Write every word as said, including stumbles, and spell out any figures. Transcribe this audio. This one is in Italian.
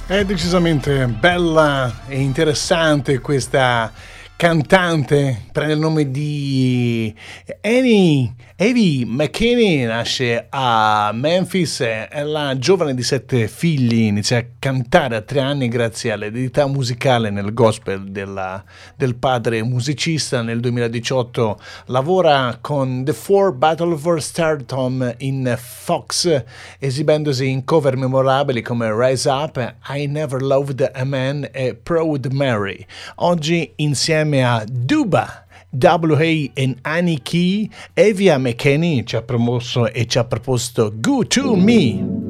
È decisamente bella e interessante questa cantante, prende il nome di Annie Evie McKinney, nasce a Memphis, è la giovane di sette figli, inizia a cantare a tre anni grazie all'eredità musicale nel gospel della, del padre musicista. Nel duemiladiciotto lavora con The Four Battle for Stardom in Fox, esibendosi in cover memorabili come Rise Up, I Never Loved a Man e Proud Mary. Oggi insieme a Duba, W A e Annie Key, Evie McKinney ci ha promosso e ci ha proposto Go To Me.